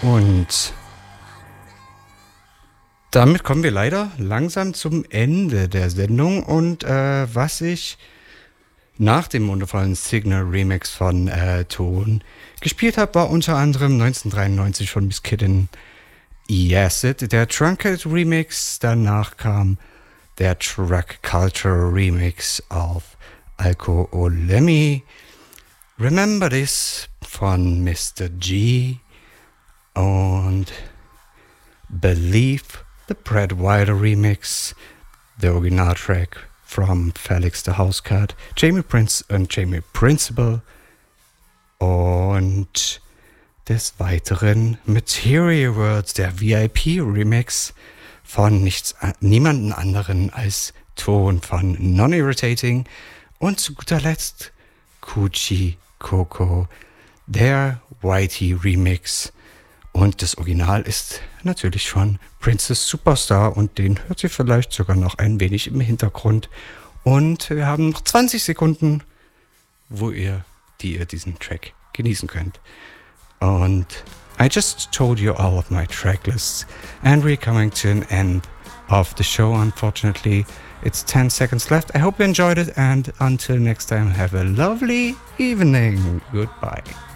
Und damit kommen wir leider langsam zum Ende der Sendung. Und was ich nach dem wundervollen Signal Remix von Ton gespielt habe, war unter anderem 1993 von Miss Kitten Acid, der Truncate Remix. Danach kam der Truck Culture Remix auf Alkoholemi. Remember This von Mr. G und Believe, the Brad Wilder Remix, der Originaltrack from Felix the Housecat, Jamie Prince und Jamie Principle und des Weiteren Material World, der VIP Remix von niemanden anderen als Ton von Non-Irritating und zu guter Letzt Coochie Coco, der Whitey Remix. Und das Original ist natürlich von Princess Superstar und den hört ihr vielleicht sogar noch ein wenig im Hintergrund. Und wir haben noch 20 Sekunden, die ihr diesen Track genießen könnt. Und I just told you all of my track lists and we're coming to an end of the show. Unfortunately, it's 10 seconds left. I hope you enjoyed it and until next time, have a lovely evening. Goodbye.